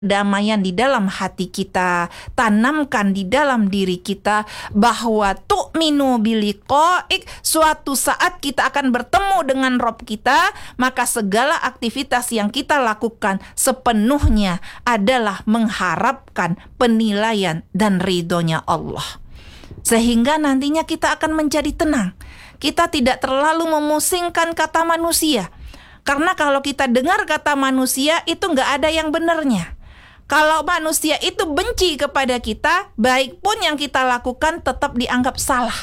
Damaian di dalam hati kita, tanamkan di dalam diri kita bahwa tu'minu biliqa'ik, suatu saat kita akan bertemu dengan Rabb kita, maka segala aktivitas yang kita lakukan sepenuhnya adalah mengharapkan penilaian dan ridhonya Allah. Sehingga nantinya kita akan menjadi tenang. Kita tidak terlalu memusingkan kata manusia. Karena kalau kita dengar kata manusia itu nggak ada yang benarnya. Kalau manusia itu benci kepada kita, baik pun yang kita lakukan tetap dianggap salah.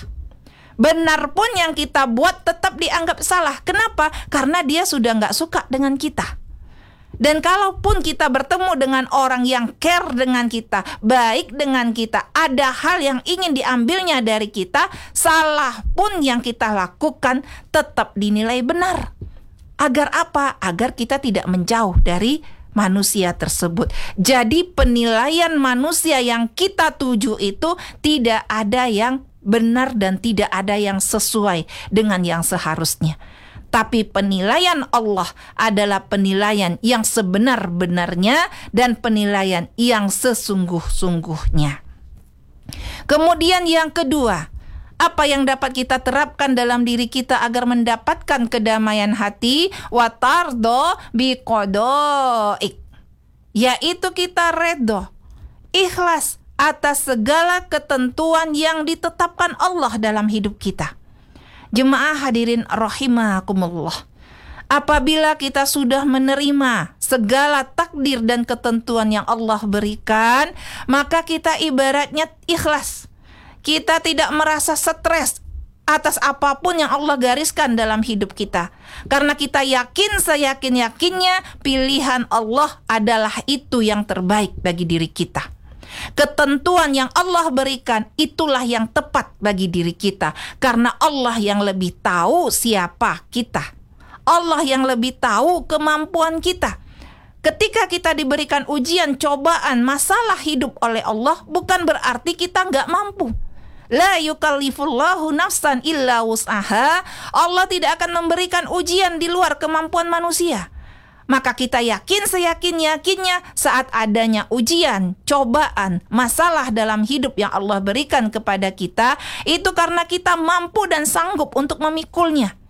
Benar pun yang kita buat tetap dianggap salah. Kenapa? Karena dia sudah nggak suka dengan kita. Dan kalaupun kita bertemu dengan orang yang care dengan kita, baik dengan kita, ada hal yang ingin diambilnya dari kita, salah pun yang kita lakukan tetap dinilai benar. Agar apa? Agar kita tidak menjauh dari manusia tersebut. Jadi penilaian manusia yang kita tuju itu tidak ada yang benar dan tidak ada yang sesuai dengan yang seharusnya. Tapi penilaian Allah adalah penilaian yang sebenar-benarnya dan penilaian yang sesungguh-sungguhnya. Kemudian yang kedua, apa yang dapat kita terapkan dalam diri kita agar mendapatkan kedamaian hati? Watardo biqodoik, yaitu kita redho, ikhlas atas segala ketentuan yang ditetapkan Allah dalam hidup kita. Jemaah hadirin rahimakumullah, apabila kita sudah menerima segala takdir dan ketentuan yang Allah berikan, maka kita ibaratnya ikhlas. Kita tidak merasa stres atas apapun yang Allah gariskan dalam hidup kita. Karena kita yakin, seyakin-yakinnya pilihan Allah adalah itu yang terbaik bagi diri kita. Ketentuan yang Allah berikan itulah yang tepat bagi diri kita. Karena Allah yang lebih tahu siapa kita. Allah yang lebih tahu kemampuan kita. Ketika kita diberikan ujian, cobaan, masalah hidup oleh Allah, bukan berarti kita nggak mampu. La yukallifullahu nafsan illa wus'aha. Allah tidak akan memberikan ujian di luar kemampuan manusia. Maka kita yakin seyakin-yakinnya saat adanya ujian, cobaan, masalah dalam hidup yang Allah berikan kepada kita, itu karena kita mampu dan sanggup untuk memikulnya.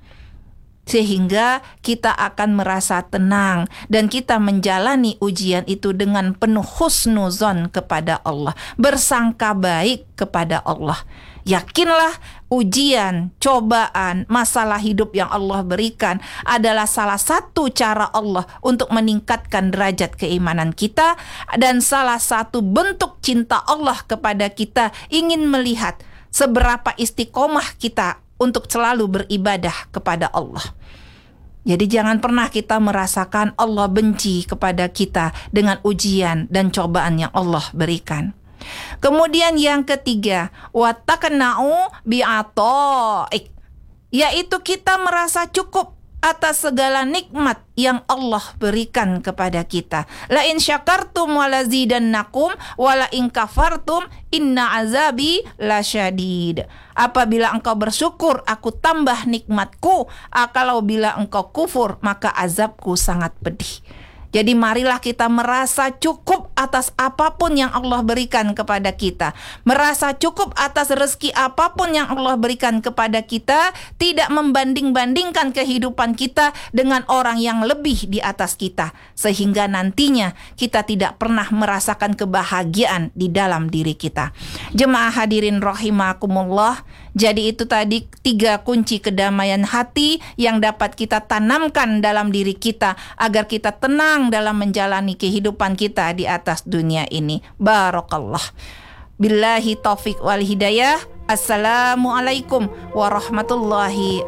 Sehingga kita akan merasa tenang dan kita menjalani ujian itu dengan penuh husnuzon kepada Allah, bersangka baik kepada Allah. Yakinlah ujian, cobaan, masalah hidup yang Allah berikan adalah salah satu cara Allah untuk meningkatkan derajat keimanan kita, dan salah satu bentuk cinta Allah kepada kita ingin melihat seberapa istiqomah kita untuk selalu beribadah kepada Allah. Jadi jangan pernah kita merasakan Allah benci kepada kita dengan ujian dan cobaan yang Allah berikan. Kemudian yang ketiga, watakna'u bi'ato'ik, yaitu kita merasa cukup atas segala nikmat yang Allah berikan kepada kita. La in syakartum walazidannakum wala in kafartum inna azabi lasyadid. Apabila engkau bersyukur, aku tambah nikmatku. Kalau bila engkau kufur, maka azabku sangat pedih. Jadi marilah kita merasa cukup atas apapun yang Allah berikan kepada kita. Merasa cukup atas rezeki apapun yang Allah berikan kepada kita. Tidak membanding-bandingkan kehidupan kita dengan orang yang lebih di atas kita. Sehingga nantinya kita tidak pernah merasakan kebahagiaan di dalam diri kita. Jemaah hadirin rahimakumullah. Jadi itu tadi 3 kunci kedamaian hati yang dapat kita tanamkan dalam diri kita agar kita tenang dalam menjalani kehidupan kita di atas dunia ini. Barakallah. Billahi taufiq wal hidayah. Assalamualaikum warahmatullahi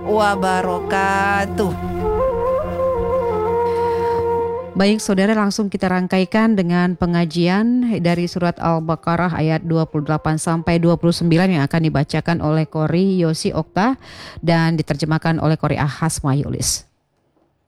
wabarakatuh. Baik saudara, langsung kita rangkaikan dengan pengajian dari surat Al-Baqarah ayat 28 sampai 29 yang akan dibacakan oleh Qori Yosi Okta dan diterjemahkan oleh Qori Ahas Mayulis.